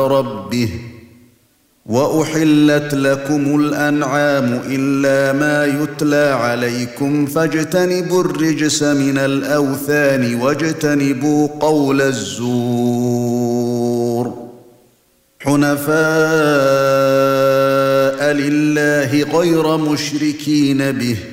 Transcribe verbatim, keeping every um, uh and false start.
ربه وأحلت لكم الأنعام إلا ما يتلى عليكم فاجتنبوا الرجس من الأوثان واجتنبوا قول الزور حنفاء لله غير مشركين به